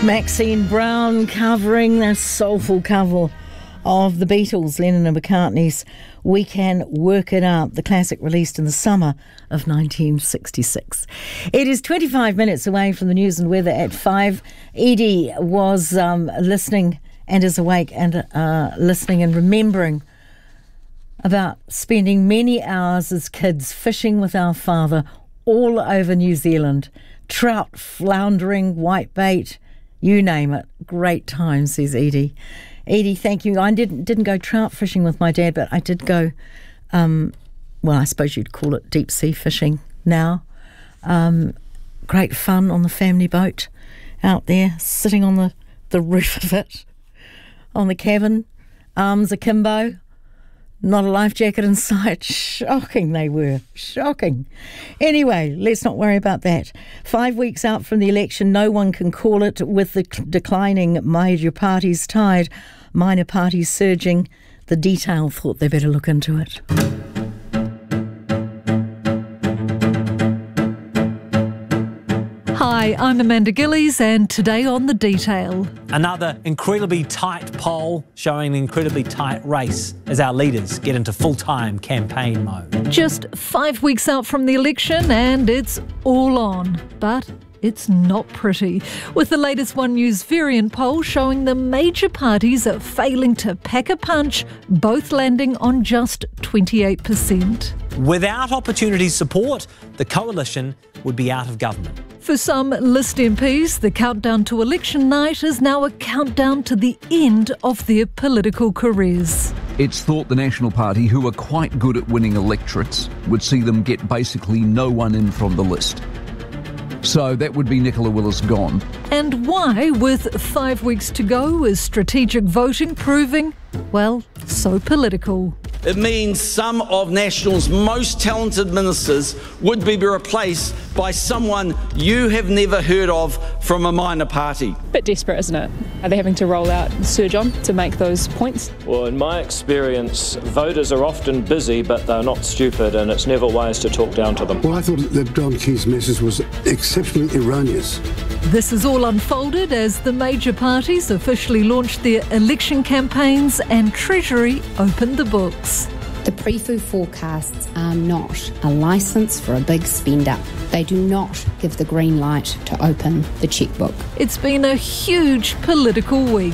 Maxine Brown covering the soulful cover of the Beatles, Lennon and McCartney's We Can Work It Out, the classic released in the summer of 1966. It is 25 minutes away from the news and weather at 5. Edie was listening and is awake and listening and remembering about spending many hours as kids fishing with our father all over New Zealand. Trout, floundering, whitebait, you name it. Great time, says Edie. Edie, thank you. I didn't go trout fishing with my dad, but I did go, well, I suppose you'd call it deep sea fishing now. Great fun on the family boat out there, sitting on the roof of it, on the cabin, arms akimbo. Not a life jacket in sight. Shocking they were. Shocking. Anyway, let's not worry about that. 5 weeks out from the election, no one can call it. With the declining major parties tied, minor parties surging, the Detail thought they better look into it. Hi, I'm Amanda Gillies, and today on The Detail. Another incredibly tight poll showing an incredibly tight race as our leaders get into full-time campaign mode. Just 5 weeks out from the election and it's all on. But it's not pretty, with the latest One News variant poll showing the major parties are failing to pack a punch, both landing on just 28%. Without opportunity support, the coalition would be out of government. For some List MPs, the countdown to election night is now a countdown to the end of their political careers. It's thought the National Party, who are quite good at winning electorates, would see them get basically no one in from the list. So that would be Nicola Willis gone. And why, with 5 weeks to go, is strategic voting proving, well, so political? It means some of National's most talented ministers would be replaced by someone you have never heard of from a minor party. Bit desperate, isn't it? Are they having to roll out Sir John to make those points? Well, in my experience, voters are often busy, but they're not stupid, and it's never wise to talk down to them. Well, I thought that Don Key's message was exceptionally erroneous. This is all unfolded as the major parties officially launched their election campaigns and Treasury opened the books. The pre-fu forecasts are not a licence for a big spend-up. They do not give the green light to open the chequebook. It's been a huge political week.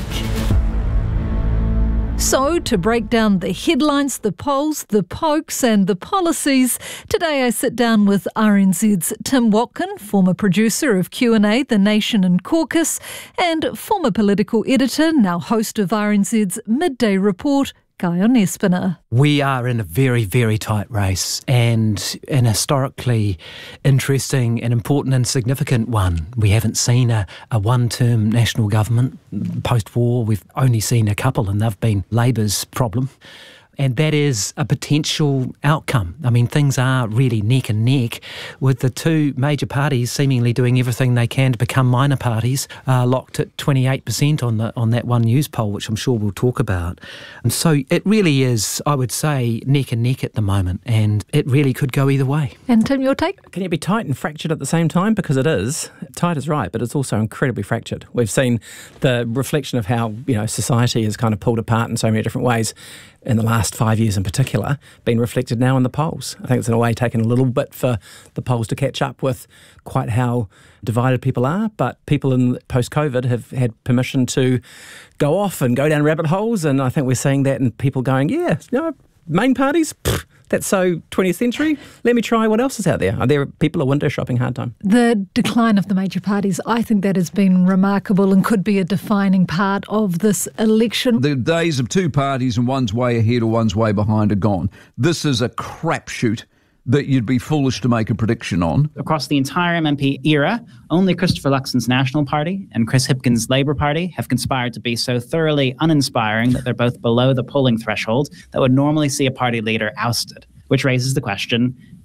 So, to break down the headlines, the polls, the pokes and the policies, today I sit down with RNZ's Tim Watkin, former producer of Q&A, The Nation and Caucus, and former political editor, now host of RNZ's Midday Report, Guy Onespina. We are in a very, very tight race and an historically interesting and important and significant one. We haven't seen a one-term national government post-war. We've only seen a couple and they've been Labor's problem. And that is a potential outcome. I mean, things are really neck and neck with the two major parties seemingly doing everything they can to become minor parties, locked at 28% on that One News poll, which I'm sure we'll talk about. And so it really is, I would say, neck and neck at the moment, and it really could go either way. And Tim, your take? Can it be tight and fractured at the same time? Because it is. Tight is right, but it's also incredibly fractured. We've seen the reflection of how, society has kind of pulled apart in so many different ways in the last 5 years in particular, been reflected now in the polls. I think it's in a way taken a little bit for the polls to catch up with quite how divided people are, but people in post-COVID have had permission to go off and go down rabbit holes, and I think we're seeing that in people going, main parties, that's so 20th century. Let me try what else is out there. There people are window shopping hard time. The decline of the major parties, I think that has been remarkable and could be a defining part of this election. The days of two parties and one's way ahead or one's way behind are gone. This is a crapshoot that you'd be foolish to make a prediction on. Across the entire MMP era, only Christopher Luxon's National Party and Chris Hipkins' Labour Party have conspired to be so thoroughly uninspiring that they're both below the polling threshold that would normally see a party leader ousted, which raises the question,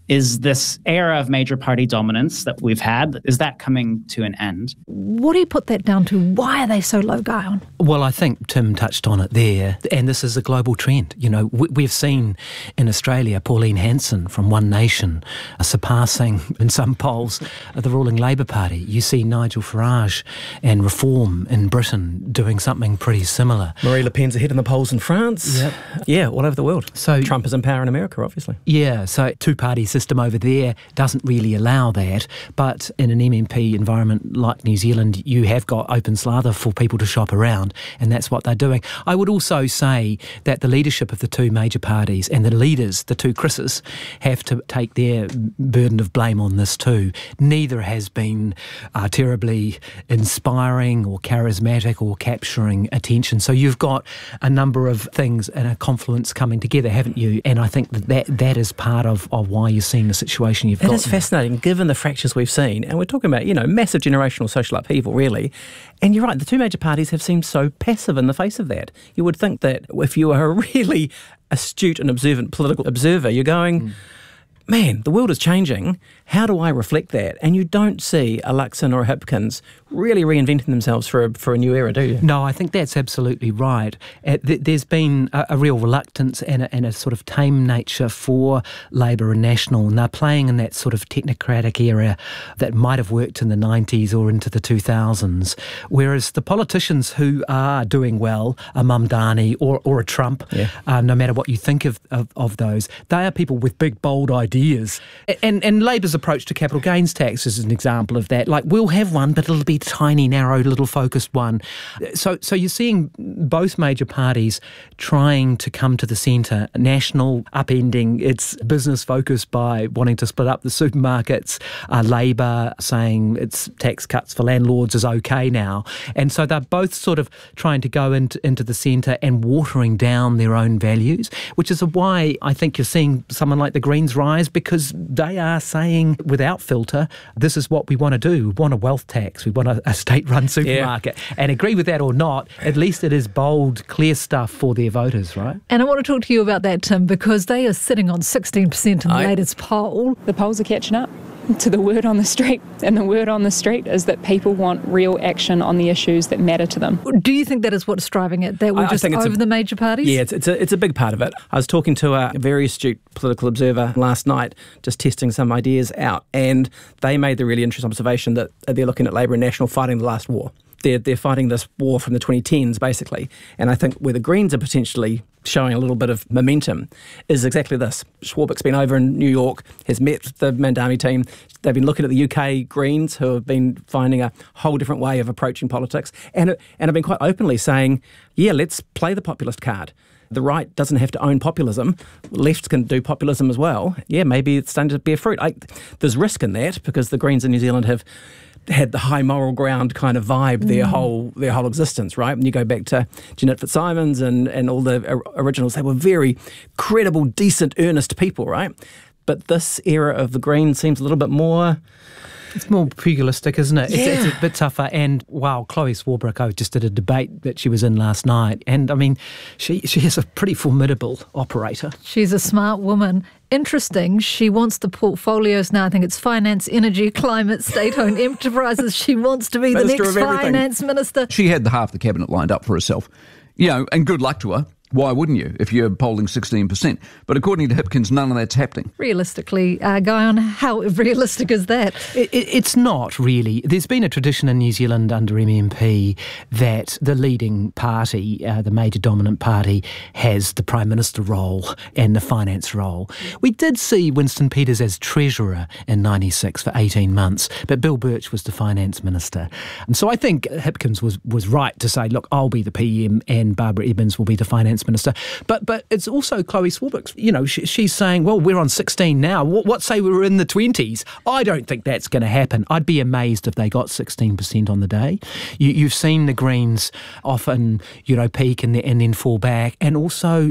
Is this era of major party dominance that we've had, is that coming to an end? What do you put that down to? Why are they so low, Guyon? Well, I think Tim touched on it there, and this is a global trend. You know, we've seen in Australia Pauline Hanson from One Nation surpassing, in some polls, the ruling Labour Party. You see Nigel Farage and Reform in Britain doing something pretty similar. Marine Le Pen's ahead in the polls in France. Yep. Yeah, all over the world. So Trump is in power in America, obviously. Yeah, so two-party system over there doesn't really allow that, but in an MMP environment like New Zealand, you have got open slather for people to shop around, and that's what they're doing. I would also say that the leadership of the two major parties and the leaders, the two Chris's, have to take their burden of blame on this too. Neither has been terribly inspiring or charismatic or capturing attention. So you've got a number of things and a confluence coming together, haven't you? And I think that is part of why you're seeing the situation you've got. It is fascinating, given the fractures we've seen, and we're talking about, massive generational social upheaval, really. And you're right, the two major parties have seemed so passive in the face of that. You would think that if you are a really astute and observant political observer, you're going, man, the world is changing. How do I reflect that? And you don't see a Luxon or a Hipkins really reinventing themselves for a new era, do you? No, I think that's absolutely right. There's been a real reluctance and a sort of tame nature for Labour and National, and they're playing in that sort of technocratic era that might have worked in the 90s or into the 2000s, whereas the politicians who are doing well, a Mamdani or a Trump, no matter what you think of those, they are people with big, bold ideas. And Labour's approach to capital gains tax is an example of that. Like, we'll have one, but it'll be tiny, narrow, little focused one. So you're seeing both major parties trying to come to the centre. National upending its business focus by wanting to split up the supermarkets. Labour saying its tax cuts for landlords is okay now. And so they're both sort of trying to go into the centre and watering down their own values, which is why I think you're seeing someone like the Greens rise, because they are saying without filter, this is what we want to do. We want a wealth tax. We want a state-run supermarket. And agree with that or not, at least it is bold, clear stuff for their voters, right? And I want to talk to you about that, Tim, because they are sitting on 16% in the latest poll. The polls are catching up to the word on the street, and the word on the street is that people want real action on the issues that matter to them. Do you think that is what's driving it, that we're just over the major parties? Yeah, it's a big part of it. I was talking to a very astute political observer last night, just testing some ideas out, and they made the really interesting observation that they're looking at Labour and National fighting the last war. They're fighting this war from the 2010s, basically. And I think where the Greens are potentially showing a little bit of momentum is exactly this. Schwabik's been over in New York, has met the Mandami team. They've been looking at the UK Greens, who have been finding a whole different way of approaching politics, and have been quite openly saying, yeah, let's play the populist card. The right doesn't have to own populism. Left can do populism as well. Yeah, maybe it's starting to bear fruit. There's risk in that, because the Greens in New Zealand have had the high moral ground kind of vibe their whole existence, right? When you go back to Jeanette Fitzsimons and all the originals, they were very credible, decent, earnest people, right? But this era of the Greens seems a little bit more... It's more pugilistic, isn't it? Yeah. It's a bit tougher. And, wow, Chloe Swarbrick just did a debate that she was in last night. And, I mean, she is a pretty formidable operator. She's a smart woman. Interesting, she wants the portfolios now. I think it's finance, energy, climate, state-owned enterprises. She wants to be the next finance minister. She had half the cabinet lined up for herself. And good luck to her. Why wouldn't you if you're polling 16%? But according to Hipkins, none of that's happening. Realistically, Guyon, how realistic is that? It's not really. There's been a tradition in New Zealand under MMP that the leading party, the major dominant party, has the Prime Minister role and the finance role. We did see Winston Peters as Treasurer in 96 for 18 months, but Bill Birch was the Finance Minister. And so I think Hipkins was right to say, look, I'll be the PM and Barbara Evans will be the Finance Minister. But it's also Chloe Swarbrick. She's saying, well, we're on 16 now. What say we were in the 20s? I don't think that's going to happen. I'd be amazed if they got 16% on the day. You've seen the Greens often, peak and then fall back. And also,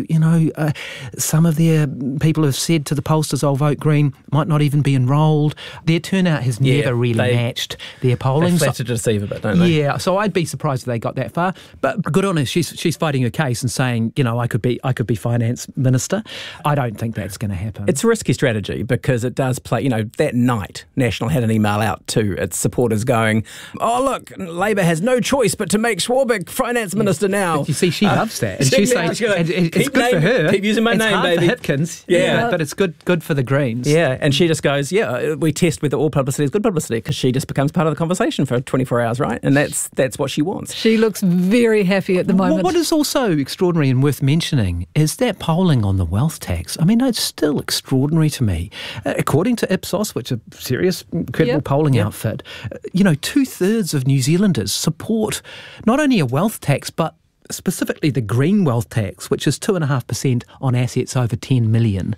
some of their people have said to the pollsters, I'll vote Green, might not even be enrolled. Their turnout has never really matched their polling. They flatter to deceive a bit, don't they? Yeah, so I'd be surprised if they got that far. But good on her. She's fighting her case and saying, think, I could be finance minister. I don't think that's going to happen. It's a risky strategy because it does play, that night National had an email out to its supporters going, oh, look, Labour has no choice but to make Schwabig finance minister now. But you see, she loves that. And she's saying, it's good for her. Keep using my name, hard baby. For Hipkins, but it's good for the Greens. Yeah, and she just goes, we test whether all publicity is good publicity, because she just becomes part of the conversation for 24 hours, right? And that's what she wants. She looks very happy at the moment. What is also extraordinary and worth mentioning is that polling on the wealth tax. I mean, it's still extraordinary to me. According to Ipsos, which is a serious, credible polling outfit, 2/3 of New Zealanders support not only a wealth tax, but specifically the green wealth tax, which is 2.5% on assets over 10 million.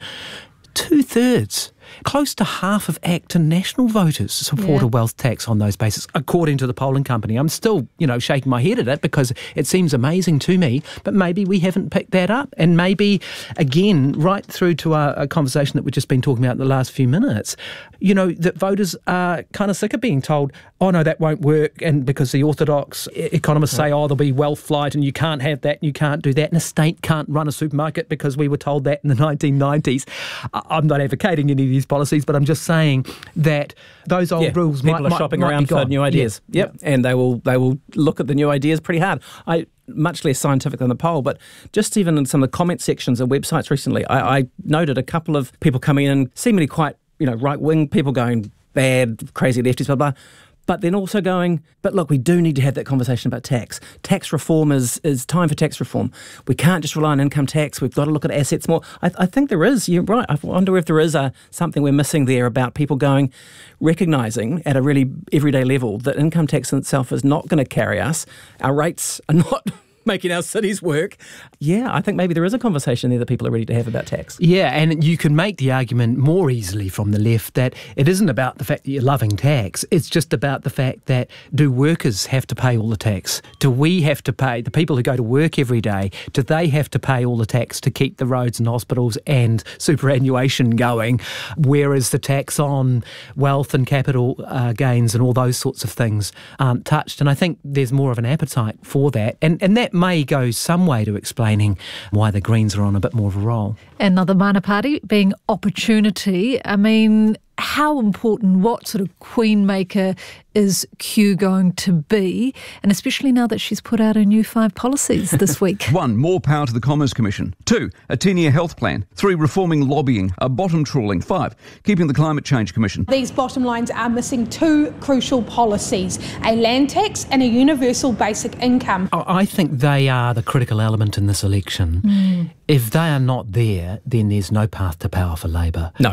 2/3. Close to half of ACT and National voters support a wealth tax on those bases, according to the polling company. I'm still, shaking my head at it because it seems amazing to me, but maybe we haven't picked that up. And maybe, again, right through to a conversation that we've just been talking about in the last few minutes, that voters are kind of sick of being told, oh, no, that won't work, and because the orthodox economists say, oh, there'll be wealth flight and you can't have that and you can't do that, and a state can't run a supermarket because we were told that in the 1990s. I'm not advocating any of these policies, but I'm just saying that those old rules people are shopping around for new ideas. Yep. And they will look at the new ideas pretty hard. Much less scientific than the poll, but just even in some of the comment sections of websites recently, I noted a couple of people coming in, seemingly quite right-wing people going bad, crazy lefties, blah, blah. But then also going, but look, we do need to have that conversation about tax. Tax reform is time for tax reform. We can't just rely on income tax. We've got to look at assets more. I think there is. You're right. I wonder if there is something we're missing there about people recognising at a really everyday level that income tax in itself is not going to carry us. Our rates are not making our cities work. Yeah, I think maybe there is a conversation there that people are ready to have about tax. Yeah, and you can make the argument more easily from the left that it isn't about the fact that you're loving tax. It's just about the fact that do workers have to pay all the tax? Do we have to pay, the people who go to work every day, do they have to pay all the tax to keep the roads and hospitals and superannuation going? Whereas the tax on wealth and capital gains and all those sorts of things aren't touched. And I think there's more of an appetite for that. And that may go some way to explaining why the Greens are on a bit more of a roll. Another minor party being Opportunity. I mean, how important, what sort of queenmaker is Q going to be? And especially now that she's put out her new 5 policies this week. 1. More power to the Commerce Commission. 2. A 10-year health plan. 3. Reforming lobbying. Bottom trawling. 5. Keeping the Climate Change Commission. These bottom lines are missing 2 crucial policies, a land tax and a universal basic income. I think they are the critical element in this election. If they are not there, then there's no path to power for Labour. No,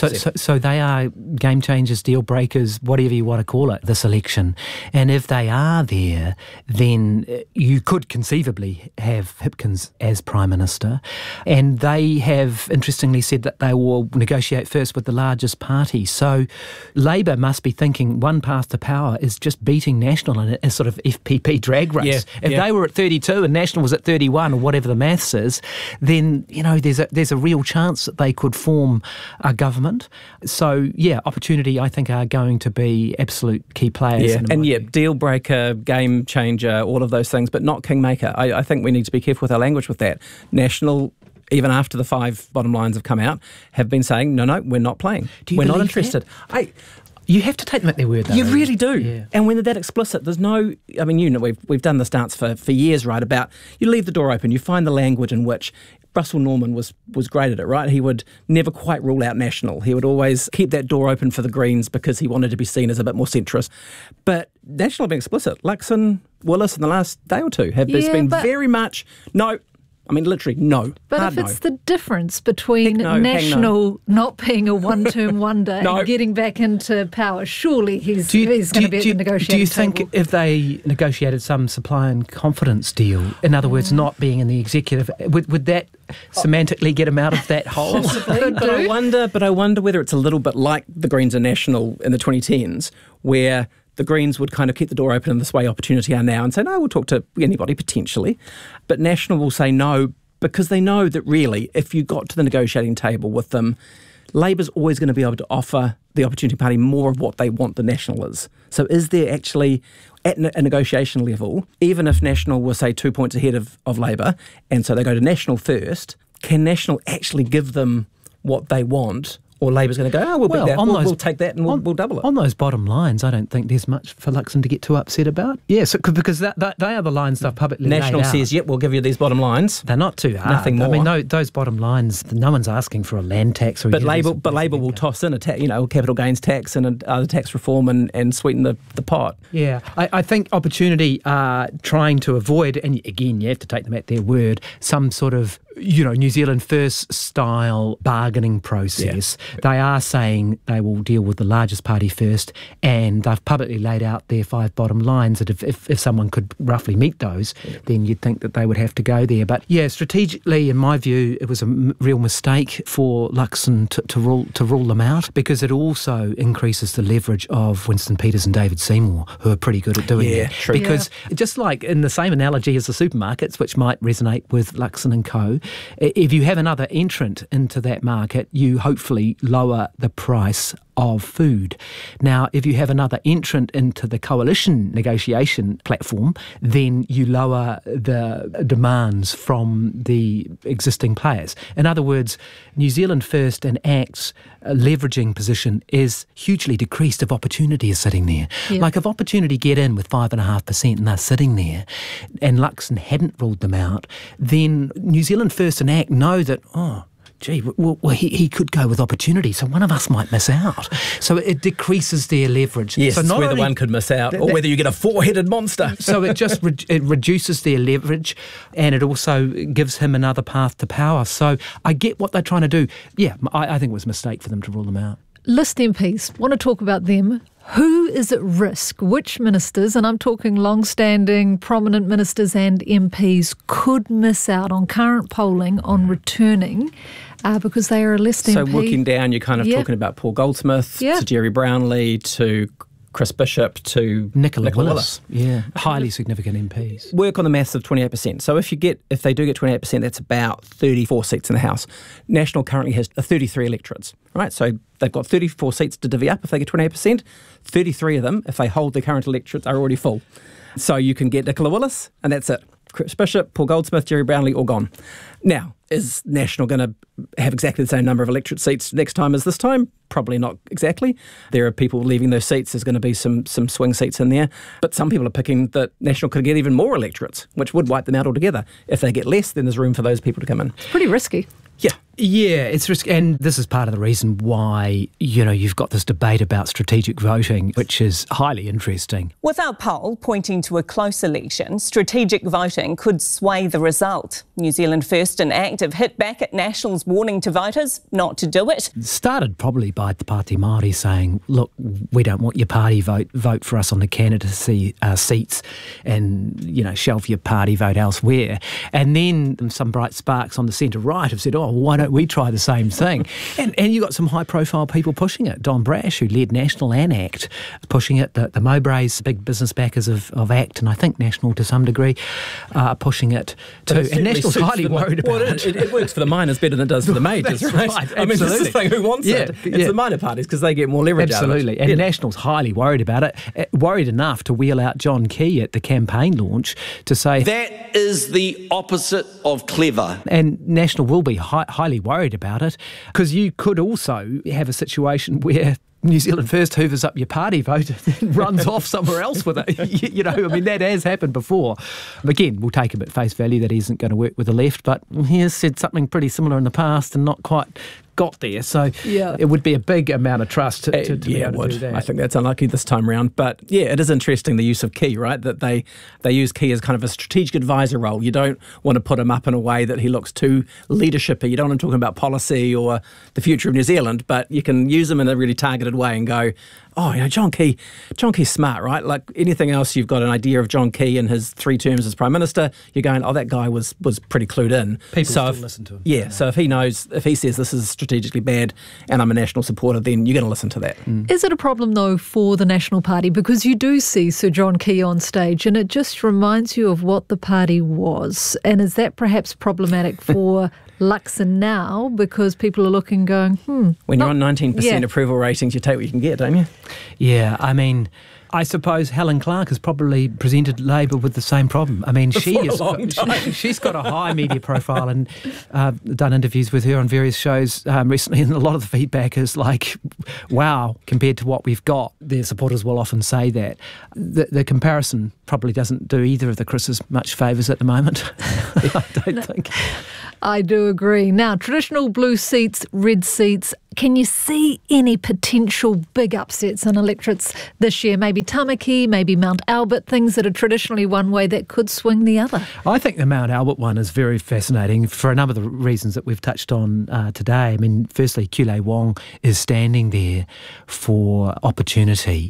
so they are game changers, deal breakers, whatever you want to call it, this election. And if they are there, then you could conceivably have Hipkins as Prime Minister. And they have, interestingly, said that they will negotiate first with the largest party. So Labour must be thinking one path to power is just beating National in a sort of FPP drag race. If they were at 32 and National was at 31 or whatever the maths is, then, there's a real chance that they could form a government. So, Opportunity, I think, are going to be absolute key players. Deal breaker, game changer, all of those things, but not kingmaker. I think we need to be careful with our language with that. National, even after the 5 bottom lines have come out, have been saying, no, we're not playing. We're not interested. You have to take them at their word, though. You really do. Yeah. And when they're that explicit, there's no... I mean, we've done this dance for years, right, about you leave the door open, you find the language in which... Russell Norman was great at it, right? He would never quite rule out National. He would always keep that door open for the Greens because he wanted to be seen as a bit more centrist. But National have been explicit. Luxon, Willis in the last day or two have been very much, no. I mean, literally, no. But if it's the difference between National not being a one-term wonder and getting back into power, surely he's going to be at the negotiating Do you think table. If they negotiated some supply and confidence deal, in other words, not being in the executive, would that semantically get him out of that hole? Possibly, but I wonder whether it's a little bit like the Greens and National in the 2010s, where the Greens would kind of keep the door open in this way Opportunity are now and say, no, we'll talk to anybody potentially. But National will say no because they know that really if you got to the negotiating table with them, Labor's always going to be able to offer the Opportunity Party more of what they want the National is. So is there actually, at a negotiation level, even if National were, say, 2 points ahead of Labor, and so they go to National first, can National actually give them what they want? Or Labor's going to go, we'll take that and we'll double it. On those bottom lines, I don't think there's much for Luxon to get too upset about. Yeah, because they are the lines they've publicly National laid out. says, yep, we'll give you these bottom lines. They're not too hard. Nothing more. I mean, those bottom lines, no one's asking for a land tax. Or But Labor will toss in a capital gains tax and other tax reform and sweeten the pot. Yeah, I think Opportunity are trying to avoid, and again, you have to take them at their word, some sort of New Zealand First style bargaining process. Yeah. They are saying they will deal with the largest party first, and they've publicly laid out their 5 bottom lines that if someone could roughly meet those, then you'd think that they would have to go there. But yeah, strategically, in my view, it was a real mistake for Luxon to rule them out, because it also increases the leverage of Winston Peters and David Seymour, who are pretty good at doing that. True. Because just like in the same analogy as the supermarkets, which might resonate with Luxon and Co., if you have another entrant into that market, you hopefully lower the price of food. Now, if you have another entrant into the coalition negotiation platform, then you lower the demands from the existing players. In other words, New Zealand First and ACT's leveraging position is hugely decreased if Opportunity is sitting there. Yeah. Like if Opportunity get in with 5.5% and they're sitting there, and Luxon hadn't ruled them out, then New Zealand First and ACT know that, he could go with Opportunity, so one of us might miss out. So it decreases their leverage. Yes, so not whether one could miss out or whether you get a 4-headed monster. So it just it reduces their leverage, and it also gives him another path to power. So I get what they're trying to do. Yeah, I think it was a mistake for them to rule them out. List MPs, want to talk about them. Who is at risk? Which ministers, and I'm talking long-standing prominent ministers and MPs, could miss out on current polling on returning because they are a list MP? So looking down, you're kind of talking about Paul Goldsmith, to Jerry Brownlee, to Chris Bishop, to Nicola Willis. Yeah, highly significant MPs. Work on the maths of 28%. So if they do get 28%, that's about 34 seats in the House. National currently has 33 electorates, right? So they've got 34 seats to divvy up if they get 28%. 33 of them, if they hold their current electorates, are already full. So you can get Nicola Willis, and that's it. Chris Bishop, Paul Goldsmith, Jerry Brownlee, all gone. Now, is National going to have exactly the same number of electorate seats next time as this time? Probably not exactly. There are people leaving those seats. There's going to be some swing seats in there. But some people are picking that National could get even more electorates, which would wipe them out altogether. If they get less, then there's room for those people to come in. It's pretty risky. Yeah, it's risky, and this is part of the reason why, you've got this debate about strategic voting, which is highly interesting. With our poll pointing to a close election, strategic voting could sway the result. New Zealand First and ACT have hit back at National's warning to voters not to do it. It started probably by Te Pāti Māori saying, look, we don't want your party vote for us on the candidacy seats, and, shelve your party vote elsewhere. And then some bright sparks on the centre-right have said, why don't we try the same thing? and you got some high-profile people pushing it. Don Brash, who led National and ACT, pushing it. The Mowbrays, big business backers of ACT, and I think National to some degree, are pushing it too. And National's highly worried about it. It works for the minors better than it does for the majors, right? I mean, this is the thing, who wants it? It's the minor parties, because they get more leverage out of it. Absolutely. And National's highly worried about it, worried enough to wheel out John Key at the campaign launch to say... That is the opposite of clever. And National will be highly worried about it, because you could also have a situation where New Zealand First hoovers up your party vote and runs off somewhere else with it. That has happened before. Again, we'll take him at face value that he isn't going to work with the left, but he has said something pretty similar in the past and not quite got there. So it would be a big amount of trust to be able to do that. I think that's unlucky this time around. But it is interesting, the use of Key, right? That they use Key as kind of a strategic advisor role. You don't want to put him up in a way that he looks too leadership-y. You don't want to talk about policy or the future of New Zealand, but you can use him in a really targeted way and go, John Key's smart, right? Like anything else, you've got an idea of John Key and his 3 terms as Prime Minister, you're going, that guy was pretty clued in. People still listen to him. Yeah, so if he says this is strategically bad and I'm a National supporter, then you're going to listen to that. Is it a problem, though, for the National Party? Because you do see Sir John Key on stage and it just reminds you of what the party was. And is that perhaps problematic for Luxon now because people are looking going, When you're on 19% approval ratings, you take what you can get, don't you? Yeah, I mean, I suppose Helen Clark has probably presented Labor with the same problem. I mean, she's got a high media profile, and done interviews with her on various shows recently, and a lot of the feedback is like, wow, compared to what we've got. Their supporters will often say that. The comparison probably doesn't do either of the Chris's much favours at the moment. I don't think. I do agree. Now, traditional blue seats, red seats, can you see any potential big upsets in electorates this year? Maybe Tamaki, maybe Mount Albert, things that are traditionally one way that could swing the other? I think the Mount Albert one is very fascinating for a number of the reasons that we've touched on today. I mean, firstly, Kulei Wong is standing there for opportunity.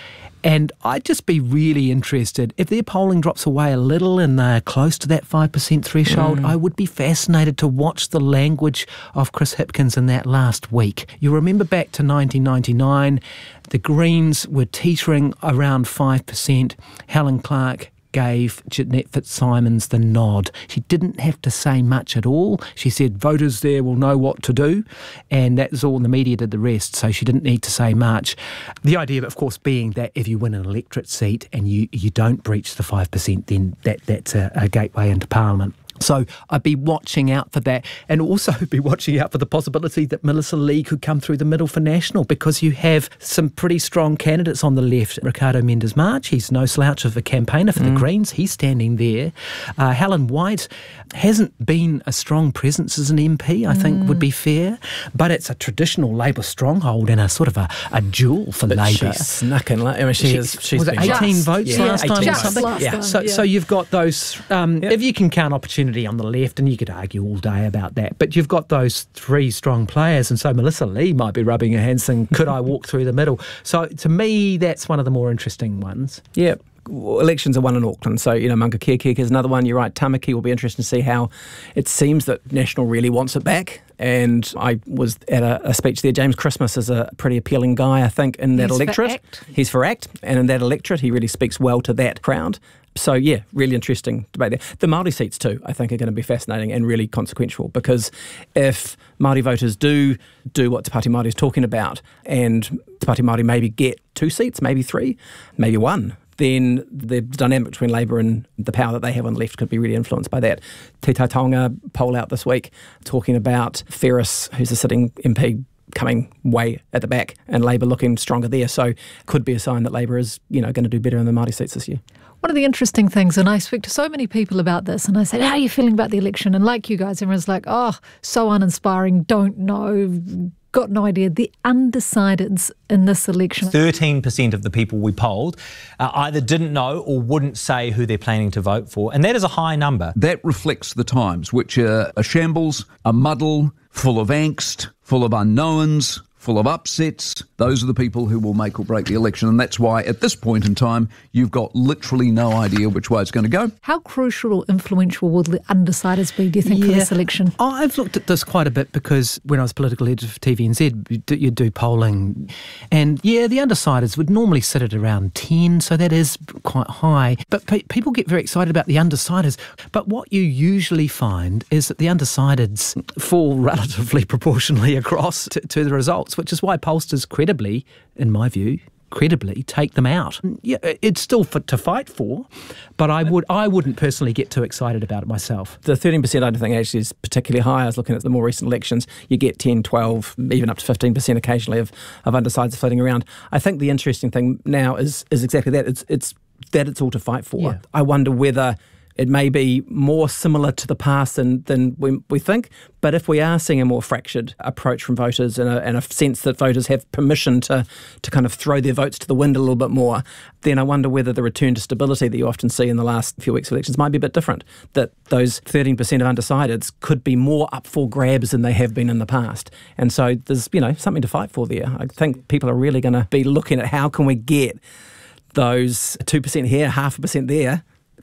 And I'd just be really interested, if their polling drops away a little and they're close to that 5% threshold, I would be fascinated to watch the language of Chris Hipkins in that last week. You remember back to 1999, the Greens were teetering around 5%. Helen Clark gave Jeanette Fitzsimons the nod. She didn't have to say much at all. She said voters there will know what to do, and that's all, and the media did the rest, so she didn't need to say much. The idea, of course, being that if you win an electorate seat and you don't breach the 5%, then that's a gateway into Parliament. So I'd be watching out for that, and also be watching out for the possibility that Melissa Lee could come through the middle for National, because you have some pretty strong candidates on the left. Ricardo Mendes March, he's no slouch of a campaigner for the Greens. He's standing there. Helen White hasn't been a strong presence as an MP, I think would be fair, but it's a traditional Labor stronghold and a sort of a jewel for Labor. She's snuck in. I mean, she's was it 18 votes last time or something? So you've got those, if you can count opportunity on the left, and you could argue all day about that, but you've got those three strong players, and so Melissa Lee might be rubbing her hands saying, could I walk through the middle? So to me, that's one of the more interesting ones. Yeah. Elections are won in Auckland, so, Maungakiekie is another one. You're right, Tamaki will be interesting to see how it seems that National really wants it back. And I was at a speech there. James Christmas is a pretty appealing guy, I think, in that electorate. He's for ACT, and in that electorate, he really speaks well to that crowd. So, yeah, really interesting debate there. The Māori seats too, I think, are going to be fascinating and really consequential, because if Māori voters do what Te Pāti Māori is talking about, and Te Pāti Māori maybe get 2 seats, maybe 3, maybe 1, then the dynamic between Labor and the power that they have on the left could be really influenced by that. Te Tatonga poll out this week talking about Ferris, who's a sitting MP, coming way at the back, and Labor looking stronger there. So could be a sign that Labor is, going to do better in the Māori seats this year. One of the interesting things, and I speak to so many people about this, and I said, how are you feeling about the election? And like you guys, everyone's like, oh, so uninspiring, don't know, got no idea. The undecideds in this election. 13% of the people we polled either didn't know or wouldn't say who they're planning to vote for, and that is a high number. That reflects the times, which are a shambles, a muddle, full of angst, full of unknowns, full of upsets. Those are the people who will make or break the election, and that's why at this point in time you've got literally no idea which way it's going to go. How crucial or influential will the undecideds be, do you think, for this election? I've looked at this quite a bit, because when I was political editor for TVNZ, you do polling, and the undecideds would normally sit at around 10, so that is quite high. But people get very excited about the undecideds. But what you usually find is that the undecideds fall relatively proportionally across to the results, which is why pollsters credibly, in my view, take them out. Yeah, it's still to fight for, but I wouldn't personally get too excited about it myself. The 13% I don't think actually is particularly high. I was looking at the more recent elections. You get 10, 12, even up to 15% occasionally of undecideds floating around. I think the interesting thing now is exactly that. It's all to fight for. Yeah. I wonder whether it may be more similar to the past than we think, but if we are seeing a more fractured approach from voters and a sense that voters have permission to kind of throw their votes to the wind a little bit more, then I wonder whether the return to stability that you often see in the last few weeks of elections might be a bit different, that those 13% of undecideds could be more up for grabs than they have been in the past. And so there's, something to fight for there. I think people are really going to be looking at how can we get those 2% here, 0.5% there,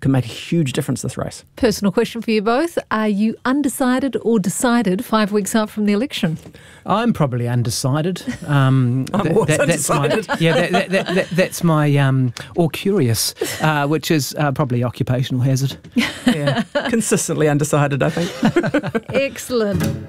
can make a huge difference this race. Personal question for you both. Are you undecided or decided 5 weeks out from the election? I'm probably undecided. I'm always undecided. That's my, or curious, which is probably occupational hazard. Yeah, consistently undecided, I think. Excellent.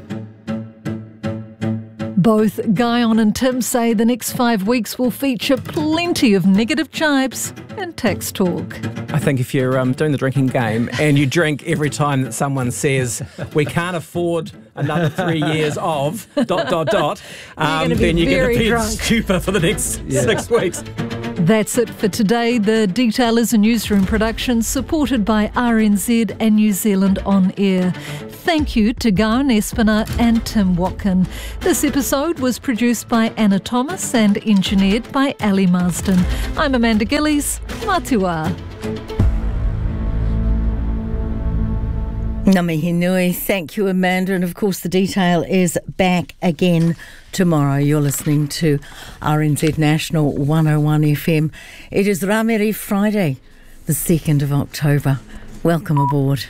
Both Guyon and Tim say the next 5 weeks will feature plenty of negative jibes and tax talk. I think if you're doing the drinking game and you drink every time that someone says we can't afford another 3 years of ... then you're going to be stupid for the next 6 weeks. That's it for today. The Detail is a newsroom production supported by RNZ and New Zealand On Air. Thank you to Guyon Espiner and Tim Watkin. This episode was produced by Anna Thomas and engineered by Ali Marsden. I'm Amanda Gillies. Matua. Ngā mihi nui. Thank you, Amanda. And of course, The Detail is back again tomorrow. You're listening to RNZ National 101 FM. It is Rameri Friday, the 2nd of October. Welcome aboard.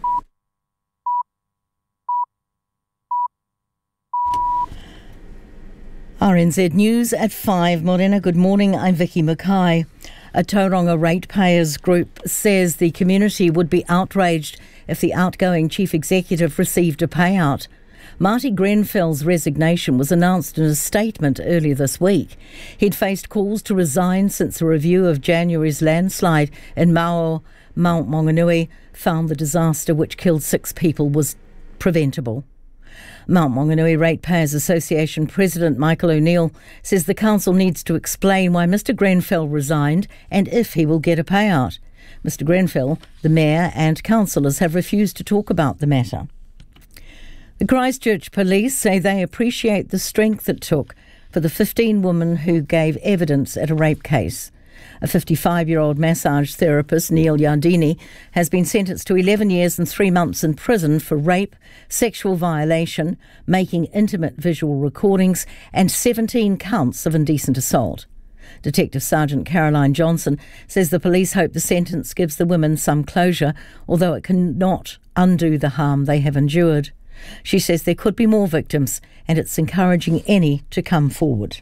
RNZ News at 5. Morena, good morning. I'm Vicky Mackay. A Tauranga ratepayers group says the community would be outraged if the outgoing chief executive received a payout. Marty Grenfell's resignation was announced in a statement earlier this week. He'd faced calls to resign since a review of January's landslide in Mount Maunganui found the disaster which killed 6 people was preventable. Mount Maunganui Ratepayers Association President Michael O'Neill says the council needs to explain why Mr Grenfell resigned and if he will get a payout. Mr Grenfell, the mayor and councillors have refused to talk about the matter. The Christchurch police say they appreciate the strength it took for the 15 women who gave evidence at a rape case. A 55-year-old massage therapist, Neil Yardini, has been sentenced to 11 years and 3 months in prison for rape, sexual violation, making intimate visual recordings, and 17 counts of indecent assault. Detective Sergeant Caroline Johnson says the police hope the sentence gives the women some closure, although it cannot undo the harm they have endured. She says there could be more victims, and it's encouraging any to come forward.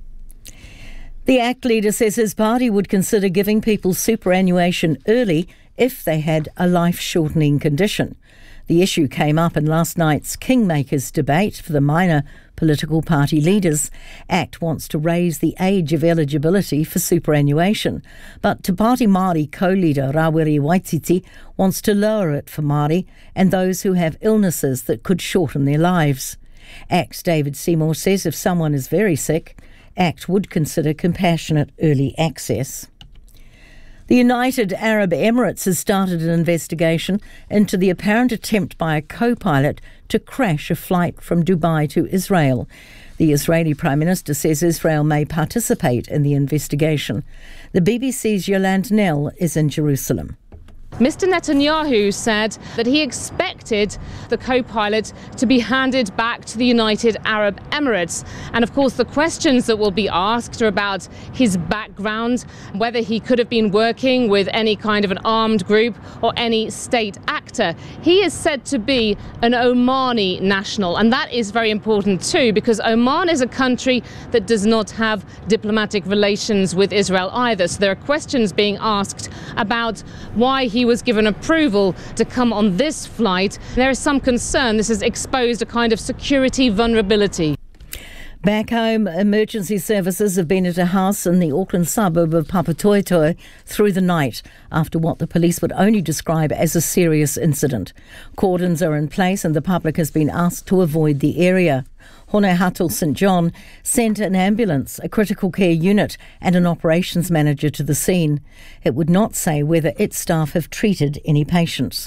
The ACT leader says his party would consider giving people superannuation early if they had a life-shortening condition. The issue came up in last night's Kingmakers debate for the minor political party leaders. ACT wants to raise the age of eligibility for superannuation, but Te Pāti Māori co-leader Rawiri Waititi wants to lower it for Māori and those who have illnesses that could shorten their lives. ACT's David Seymour says if someone is very sick, ACT would consider compassionate early access. The United Arab Emirates has started an investigation into the apparent attempt by a co-pilot to crash a flight from Dubai to Israel. The Israeli Prime Minister says Israel may participate in the investigation. The BBC's Yolande Nell is in Jerusalem. Mr Netanyahu said that he expected the co-pilot to be handed back to the United Arab Emirates. And of course, the questions that will be asked are about his background, whether he could have been working with any kind of an armed group or any state actor. He is said to be an Omani national, and that is very important too, because Oman is a country that does not have diplomatic relations with Israel either. So there are questions being asked about why he was given approval to come on this flight. There is some concern this has exposed a kind of security vulnerability. Back home, emergency services have been at a house in the Auckland suburb of Papatoetoe through the night after what the police would only describe as a serious incident. Cordons are in place and the public has been asked to avoid the area. Hone Hatul St John sent an ambulance, a critical care unit and an operations manager to the scene. It would not say whether its staff have treated any patients.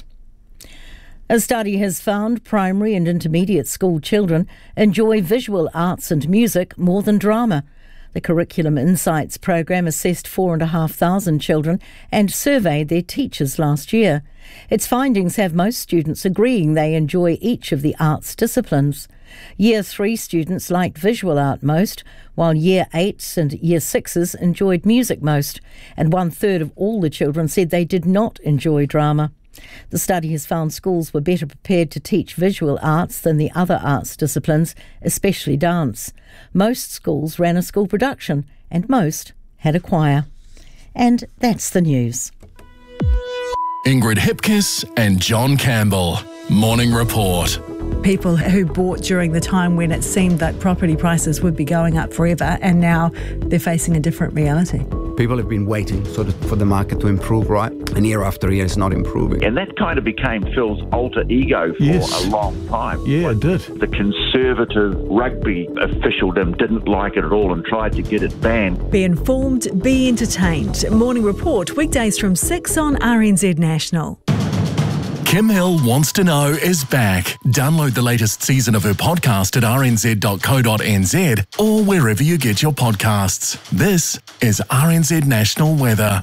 A study has found primary and intermediate school children enjoy visual arts and music more than drama. The Curriculum Insights program assessed 4,500 children and surveyed their teachers last year. Its findings have most students agreeing they enjoy each of the arts disciplines. Year 3 students liked visual art most, while Year 8s and Year 6s enjoyed music most, and 1/3 of all the children said they did not enjoy drama. The study has found schools were better prepared to teach visual arts than the other arts disciplines, especially dance. Most schools ran a school production, and most had a choir. And that's the news. Ingrid Hipkiss and John Campbell. Morning Report. People who bought during the time when it seemed that property prices would be going up forever, and now they're facing a different reality. People have been waiting sort of for the market to improve, right? And year after year it's not improving. And that kind of became Phil's alter ego for a long time. Yeah, it did. The conservative rugby officialdom didn't like it at all and tried to get it banned. Be informed, be entertained. Morning Report, weekdays from 6 on RNZ National. Kim Hill Wants to Know is back. Download the latest season of her podcast at rnz.co.nz or wherever you get your podcasts. This is RNZ National Weather.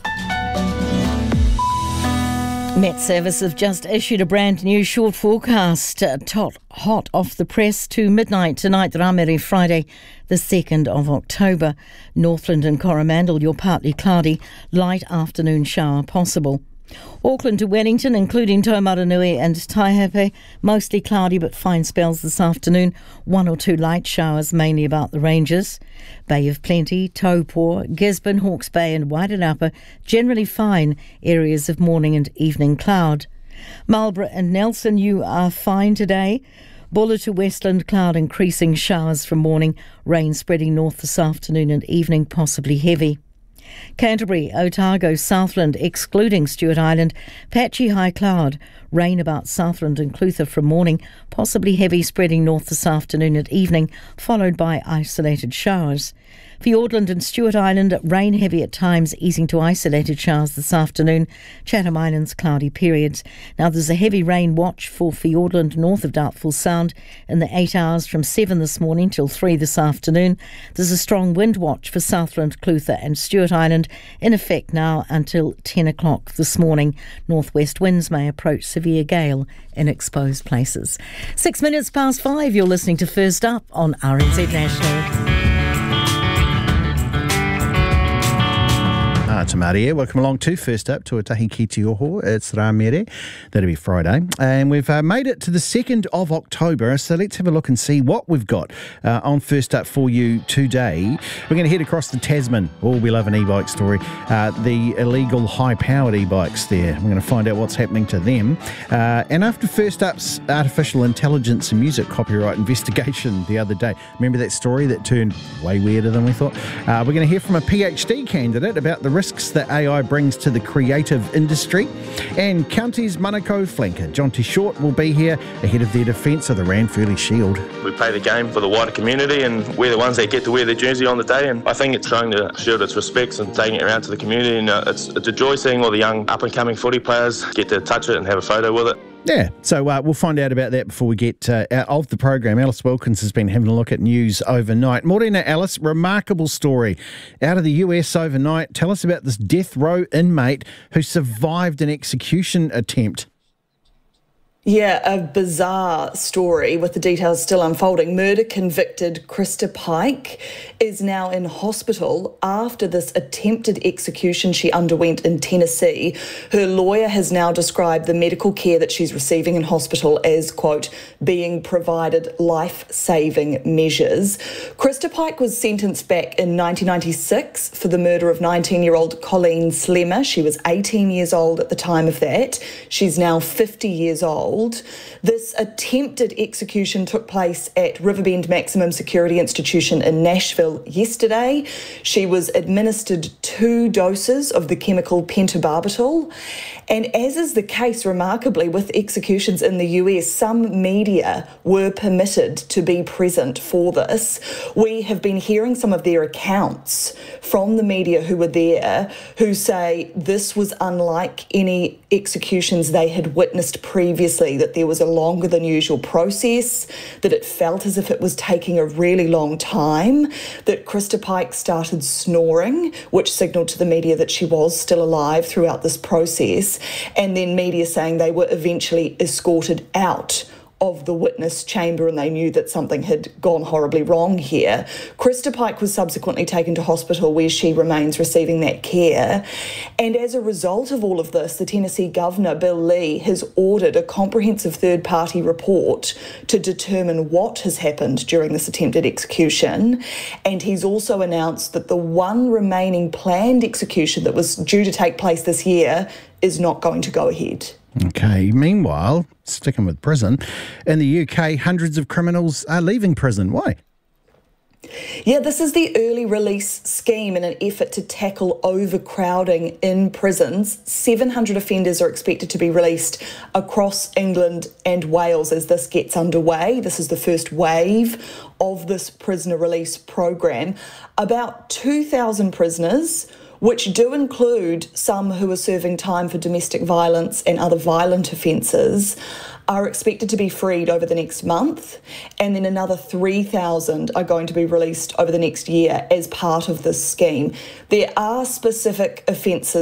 Met Service have just issued a brand new short forecast, hot off the press to midnight tonight, Ramere Friday, the 2nd of October. Northland and Coromandel, you're partly cloudy, light afternoon shower possible. Auckland to Wellington, including Taumaranui and Taihape, mostly cloudy but fine spells this afternoon. 1 or 2 light showers, mainly about the ranges. Bay of Plenty, Taupo, Gisborne, Hawke's Bay and Waitanapa, generally fine. Areas of morning and evening cloud. Marlborough and Nelson, you are fine today. Buller to Westland, cloud increasing, showers from morning. Rain spreading north this afternoon and evening, possibly heavy. Canterbury, Otago, Southland, excluding Stewart Island, patchy high cloud, rain about Southland and Clutha from morning, possibly heavy spreading north this afternoon and evening, followed by isolated showers. Fiordland and Stewart Island, rain heavy at times, easing to isolated showers this afternoon. Chatham Islands, cloudy periods. Now there's a heavy rain watch for Fiordland north of Doubtful Sound in the 8 hours from 7 this morning till 3 this afternoon. There's a strong wind watch for Southland, Clutha and Stewart Island in effect now until 10 o'clock this morning. Northwest winds may approach severe gale in exposed places. 6 minutes past 5, you're listening to First Up on RNZ National. Te Māori here. Welcome along to First Up, Tuatahi ki te Oho. It's Ramere. That'll be Friday. And we've made it to the 2nd of October, so let's have a look and see what we've got on First Up for you today. We're going to head across the Tasman. Oh, we love an e-bike story. The illegal high-powered e-bikes there. We're going to find out what's happening to them. And after First Up's artificial intelligence and music copyright investigation the other day, remember that story that turned way weirder than we thought? We're going to hear from a PhD candidate about the risks that AI brings to the creative industry. And Counties Manukau flanker Jonty Short will be here ahead of their defence of the Ranfurly Shield. We play the game for the wider community and we're the ones that get to wear the jersey on the day, and I think it's showing the Shield its respects and taking it around to the community, and it's a joy seeing all the young up-and-coming footy players get to touch it and have a photo with it. Yeah, so we'll find out about that before we get out of the program. Alice Wilkins has been having a look at news overnight. Morena, Alice, remarkable story out of the US overnight. Tell us about this death row inmate who survived an execution attempt. Yeah, a bizarre story with the details still unfolding. Murder-convicted Krista Pike is now in hospital after this attempted execution she underwent in Tennessee. Her lawyer has now described the medical care that she's receiving in hospital as, quote, being provided life-saving measures. Krista Pike was sentenced back in 1996 for the murder of 19-year-old Colleen Slemmer. She was 18 years old at the time of that. She's now 50 years old. This attempted execution took place at Riverbend Maximum Security Institution in Nashville yesterday. She was administered 2 doses of the chemical pentobarbital. And as is the case, remarkably, with executions in the US, some media were permitted to be present for this. We have been hearing some of their accounts from the media who were there, who say this was unlike any executions they had witnessed previously, that there was a longer than usual process, that it felt as if it was taking a really long time, that Krista Pike started snoring, which signalled to the media that she was still alive throughout this process, and then media saying they were eventually escorted out of the witness chamber and they knew that something had gone horribly wrong here. Krista Pike was subsequently taken to hospital where she remains receiving that care. And as a result of all of this, the Tennessee Governor, Bill Lee, has ordered a comprehensive third-party report to determine what has happened during this attempted execution. And he's also announced that the one remaining planned execution that was due to take place this year is not going to go ahead. Okay, meanwhile, sticking with prison, in the UK, hundreds of criminals are leaving prison. Why? Yeah, this is the early release scheme in an effort to tackle overcrowding in prisons. 700 offenders are expected to be released across England and Wales as this gets underway. This is the first wave of this prisoner release program. About 2,000 prisoners, which do include some who are serving time for domestic violence and other violent offences, are expected to be freed over the next month, and then another 3,000 are going to be released over the next year as part of this scheme. There are specific offences